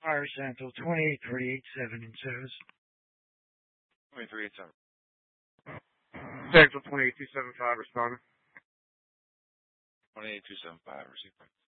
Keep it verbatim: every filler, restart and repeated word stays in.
Fire Central, twenty-eight three eight seven in service. twenty-three eighty-seven. Central twenty-eight two seven five responding. twenty-eight two seven five, receive.